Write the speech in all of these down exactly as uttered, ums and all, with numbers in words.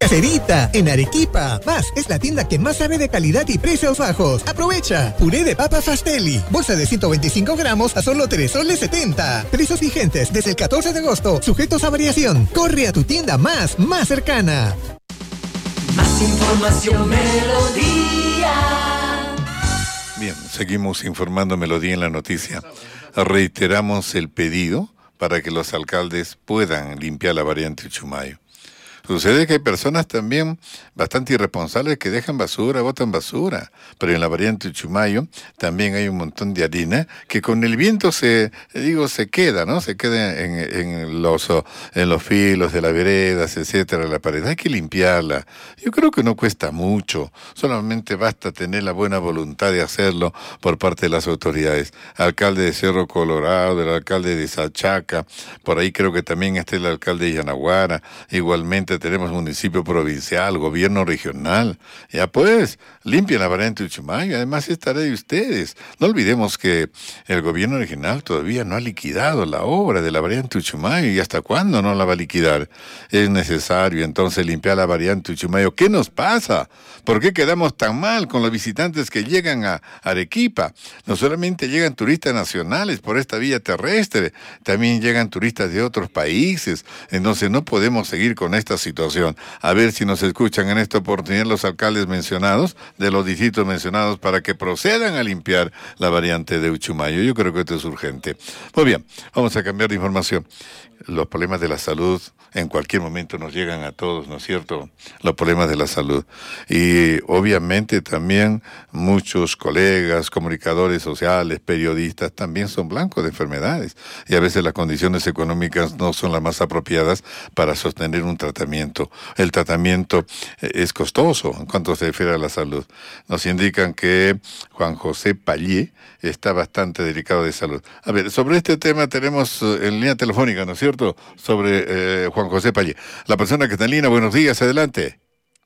Caserita, en Arequipa. Más, es la tienda que más sabe de calidad y precios bajos. Aprovecha. Puré de papa Fastelli. Bolsa de ciento veinticinco gramos a solo tres soles setenta. Precios vigentes desde el catorce de agosto. Sujetos a variación. Corre a tu tienda más, más cercana. Más información, Melodía. Bien, seguimos informando Melodía en la noticia. Reiteramos el pedido para que los alcaldes puedan limpiar la variante Uchumayo. Sucede que hay personas también bastante irresponsables que dejan basura, botan basura, pero en la variante Uchumayo también hay un montón de harina que con el viento se, digo, se queda, ¿no? Se queda en, en los en los filos de las veredas, etcétera, la pared. Hay que limpiarla. Yo creo que no cuesta mucho, solamente basta tener la buena voluntad de hacerlo por parte de las autoridades. Alcalde de Cerro Colorado, el alcalde de Sachaca, por ahí creo que también está el alcalde de Yanaguara, igualmente tenemos municipio provincial, gobierno regional. Ya pues, limpien la variante Uchumayo, además es tarea de ustedes. No olvidemos que el gobierno regional todavía no ha liquidado la obra de la variante Uchumayo, y hasta cuándo no la va a liquidar. Es necesario entonces limpiar la variante Uchumayo. ¿Qué nos pasa? ¿Por qué quedamos tan mal con los visitantes que llegan a Arequipa? No solamente llegan turistas nacionales por esta vía terrestre, también llegan turistas de otros países. Entonces no podemos seguir con esta situación. A ver si nos escuchan en esta oportunidad los alcaldes mencionados, de los distritos mencionados, para que procedan a limpiar la variante de Uchumayo. Yo creo que esto es urgente. Muy bien, vamos a cambiar de información. Los problemas de la salud en cualquier momento nos llegan a todos, ¿no es cierto? Los problemas de la salud. Y obviamente también muchos colegas, comunicadores sociales, periodistas, también son blancos de enfermedades. Y a veces las condiciones económicas no son las más apropiadas para sostener un tratamiento. El tratamiento es costoso en cuanto se refiere a la salud. Nos indican que Juan José Pallé está bastante delicado de salud. A ver, sobre este tema tenemos en línea telefónica, ¿no es cierto?, sobre eh, Juan José Pallé. La persona que está en línea, buenos días, adelante.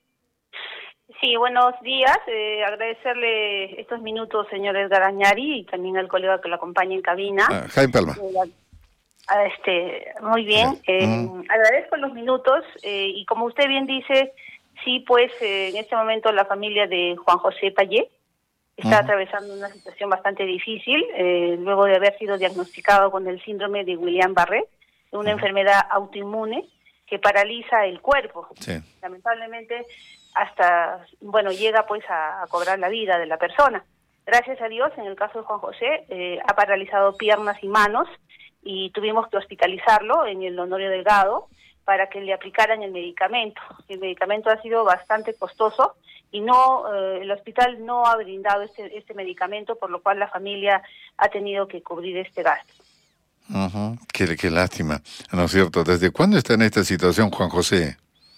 Sí, buenos días. Eh, agradecerle estos minutos, señor Edgar Añari, y también al colega que lo acompaña en cabina. Ah, Jaime Palma. Eh, a este, muy bien. Sí. Eh, Mm. Agradezco los minutos eh, y como usted bien dice, sí, pues eh, en este momento la familia de Juan José Pallé está Mm. atravesando una situación bastante difícil, eh, luego de haber sido diagnosticado con el síndrome de Guillain-Barré, una Mm. enfermedad autoinmune que paraliza el cuerpo. Sí. Lamentablemente, hasta, bueno, llega pues a, a cobrar la vida de la persona. Gracias a Dios, en el caso de Juan José, eh, ha paralizado piernas y manos y tuvimos que hospitalizarlo en el Honorio Delgado para que le aplicaran el medicamento. El medicamento ha sido bastante costoso y no eh, el hospital no ha brindado este, este medicamento, por lo cual la familia ha tenido que cubrir este gasto. Uh-huh. Qué, qué lástima, ¿no es cierto? ¿Desde cuándo está en esta situación Juan José?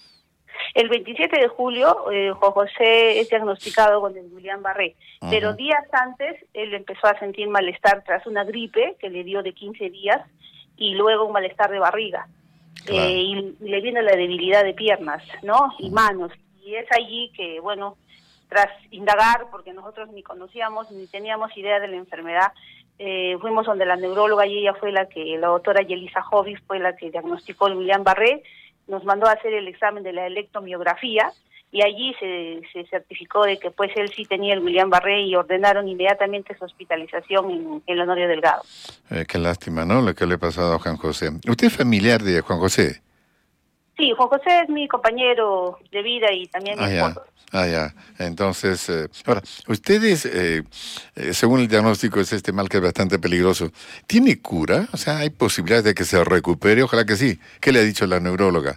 El veintisiete de julio, eh, Juan José es diagnosticado con el Guillain-Barré, uh-huh. pero días antes él empezó a sentir malestar tras una gripe que le dio de quince días y luego un malestar de barriga. Claro. Eh, y, y le viene la debilidad de piernas, ¿no? Y uh-huh. manos. Y es allí que, bueno, tras indagar, porque nosotros ni conocíamos ni teníamos idea de la enfermedad, eh, fuimos donde la neuróloga y ella fue la que, la doctora Yelisa Jovis fue la que diagnosticó el Guillain-Barré, nos mandó a hacer el examen de la electromiografía y allí se, se certificó de que pues él sí tenía el Guillain-Barré y ordenaron inmediatamente su hospitalización en el Honorio Delgado. Eh, qué lástima, ¿no?, lo que le ha pasado a Juan José. ¿Usted es familiar de Juan José? Sí, Juan José es mi compañero de vida y también mi ah, esposo. Ya. Ah, ya. Entonces, eh, ahora, ustedes, eh, eh, según el diagnóstico, es este mal que es bastante peligroso. ¿Tiene cura? O sea, ¿hay posibilidades de que se recupere? Ojalá que sí. ¿Qué le ha dicho la neuróloga?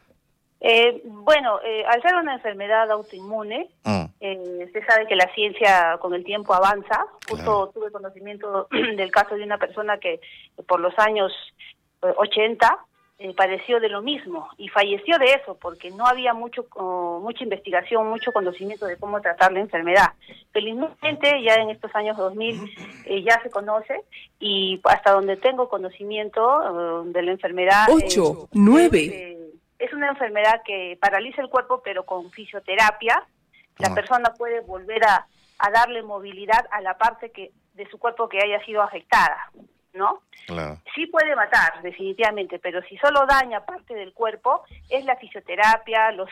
Eh, bueno, eh, al ser una enfermedad autoinmune, mm. eh, se sabe que la ciencia con el tiempo avanza. Justo claro. tuve conocimiento del caso de una persona que por los años ochenta eh, padeció de lo mismo y falleció de eso porque no había mucho uh, mucha investigación, mucho conocimiento de cómo tratar la enfermedad. Felizmente ya en estos años dos mil eh, ya se conoce y hasta donde tengo conocimiento uh, de la enfermedad... Ocho, eh, nueve... Eh, Es una enfermedad que paraliza el cuerpo, pero con fisioterapia la oh. persona puede volver a, a darle movilidad a la parte que de su cuerpo que haya sido afectada, ¿no? Claro. Sí puede matar, definitivamente, pero si solo daña parte del cuerpo, es la fisioterapia, los